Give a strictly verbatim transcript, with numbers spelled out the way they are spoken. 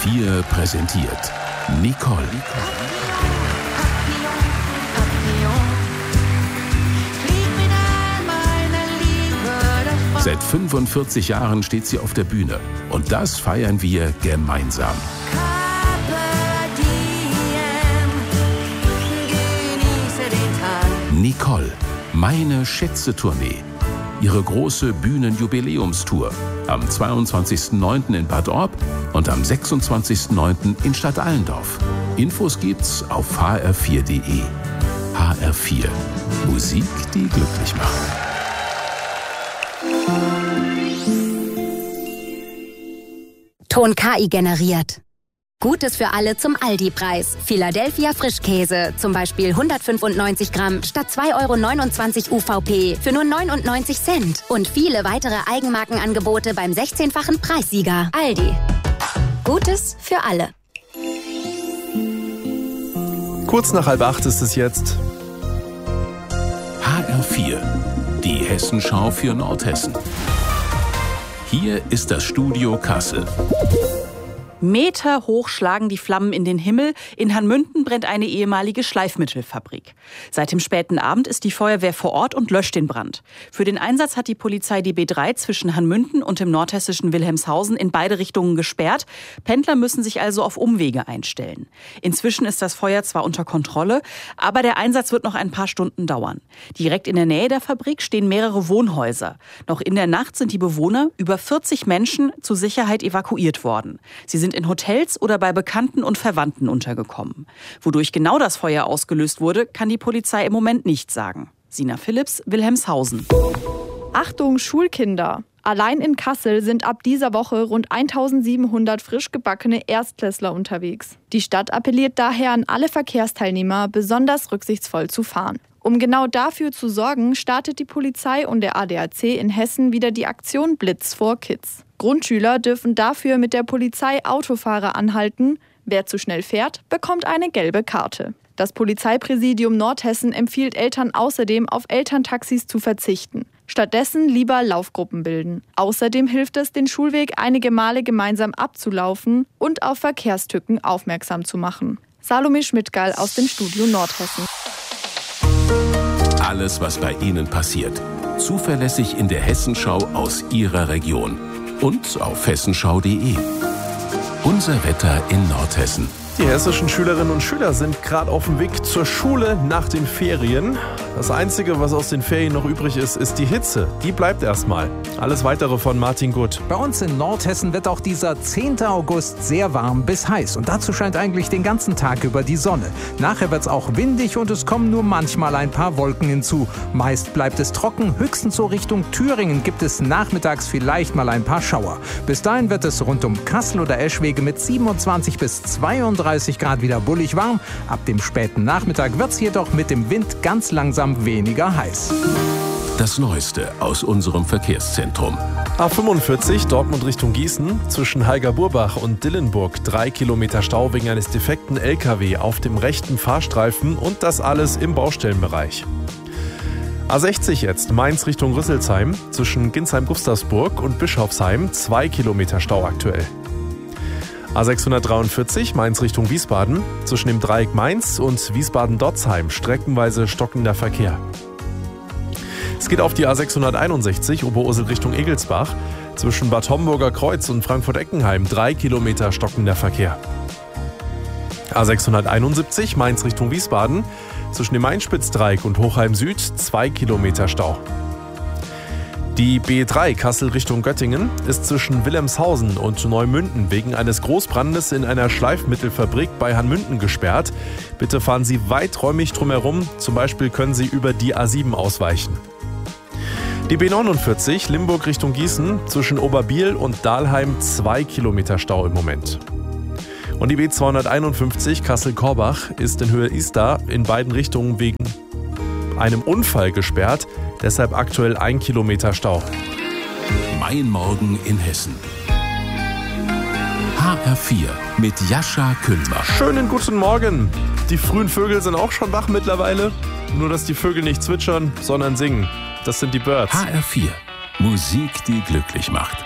vier präsentiert Nicole. Seit fünfundvierzig Jahren steht sie auf der Bühne. Und das feiern wir gemeinsam. Nicole, meine Schätze-Tournee. Ihre große Bühnenjubiläumstour. Am zweiundzwanzigsten neunten in Bad Orb und am sechsundzwanzigsten neunten in Stadtallendorf. Infos gibt's auf h r vier punkt d e. H R vier. Musik, die glücklich macht. Ton K I generiert. Gutes für alle zum Aldi-Preis. Philadelphia Frischkäse, zum Beispiel hundertfünfundneunzig Gramm statt zwei Euro neunundzwanzig U V P für nur neunundneunzig Cent. Und viele weitere Eigenmarkenangebote beim sechzehnfachen Preissieger. Aldi. Gutes für alle. Kurz nach halb acht ist es jetzt. H R vier. Die Hessenschau für Nordhessen. Hier ist das Studio Kassel. Meter hoch schlagen die Flammen in den Himmel. In Hanmünden brennt eine ehemalige Schleifmittelfabrik. Seit dem späten Abend ist die Feuerwehr vor Ort und löscht den Brand. Für den Einsatz hat die Polizei die B drei zwischen Hanmünden und dem nordhessischen Wilhelmshausen in beide Richtungen gesperrt. Pendler müssen sich also auf Umwege einstellen. Inzwischen ist das Feuer zwar unter Kontrolle, aber der Einsatz wird noch ein paar Stunden dauern. Direkt in der Nähe der Fabrik stehen mehrere Wohnhäuser. Noch in der Nacht sind die Bewohner, über vierzig Menschen, zur Sicherheit evakuiert worden. Sie sind in Hotels oder bei Bekannten und Verwandten untergekommen. Wodurch genau das Feuer ausgelöst wurde, kann die Polizei im Moment nicht sagen. Sina Philipps, Wilhelmshausen. Achtung, Schulkinder! Allein in Kassel sind ab dieser Woche rund eintausendsiebenhundert frisch gebackene Erstklässler unterwegs. Die Stadt appelliert daher an alle Verkehrsteilnehmer, besonders rücksichtsvoll zu fahren. Um genau dafür zu sorgen, startet die Polizei und der A D A C in Hessen wieder die Aktion Blitz vor Kids. Grundschüler dürfen dafür mit der Polizei Autofahrer anhalten. Wer zu schnell fährt, bekommt eine gelbe Karte. Das Polizeipräsidium Nordhessen empfiehlt Eltern außerdem, auf Elterntaxis zu verzichten. Stattdessen lieber Laufgruppen bilden. Außerdem hilft es, den Schulweg einige Male gemeinsam abzulaufen und auf Verkehrstücken aufmerksam zu machen. Salome Schmidtgall aus dem Studio Nordhessen. Alles, was bei Ihnen passiert. Zuverlässig in der Hessenschau aus Ihrer Region. Und auf hessenschau punkt d e. Unser Wetter in Nordhessen. Die hessischen Schülerinnen und Schüler sind gerade auf dem Weg zur Schule nach den Ferien. Das Einzige, was aus den Ferien noch übrig ist, ist die Hitze. Die bleibt erstmal. Alles Weitere von Martin Gutt. Bei uns in Nordhessen wird auch dieser zehnten August sehr warm bis heiß. Und dazu scheint eigentlich den ganzen Tag über die Sonne. Nachher wird es auch windig und es kommen nur manchmal ein paar Wolken hinzu. Meist bleibt es trocken. Höchstens so Richtung Thüringen gibt es nachmittags vielleicht mal ein paar Schauer. Bis dahin wird es rund um Kassel oder Eschwege mit siebenundzwanzig bis zweiunddreißig Grad wieder bullig warm. Ab dem späten Nachmittag wird es jedoch mit dem Wind ganz langsam weniger heiß. Das Neueste aus unserem Verkehrszentrum. A fünfundvierzig Dortmund Richtung Gießen. Zwischen Heigerburbach und Dillenburg drei Kilometer Stau wegen eines defekten L K W auf dem rechten Fahrstreifen und das alles im Baustellenbereich. A sechzig jetzt, Mainz Richtung Rüsselsheim. Zwischen Ginsheim-Gustavsburg und Bischofsheim zwei Kilometer Stau aktuell. A sechshundertdreiundvierzig Mainz Richtung Wiesbaden. Zwischen dem Dreieck Mainz und Wiesbaden-Dotzheim streckenweise stockender Verkehr. Es geht auf die A sechshunderteinundsechzig Oberursel Richtung Egelsbach. Zwischen Bad Homburger Kreuz und Frankfurt-Eckenheim drei Kilometer stockender Verkehr. A sechshunderteinundsiebzig Mainz Richtung Wiesbaden. Zwischen dem Mainspitzdreieck und Hochheim Süd zwei Kilometer Stau. Die B drei Kassel Richtung Göttingen ist zwischen Wilhelmshausen und Neumünden wegen eines Großbrandes in einer Schleifmittelfabrik bei Hanmünden gesperrt. Bitte fahren Sie weiträumig drumherum, zum Beispiel können Sie über die A sieben ausweichen. Die B neunundvierzig Limburg Richtung Gießen zwischen Oberbiel und Dahlheim zwei Kilometer Stau im Moment. Und die B zweihunderteinundfünfzig Kassel-Korbach ist in Höhe Istar in beiden Richtungen wegen einem Unfall gesperrt. Deshalb aktuell ein Kilometer Stau. Mein Morgen in Hessen. H R vier mit Jascha Kühlmach. Schönen guten Morgen. Die frühen Vögel sind auch schon wach mittlerweile. Nur, dass die Vögel nicht zwitschern, sondern singen. Das sind die Birds. H R vier. Musik, die glücklich macht.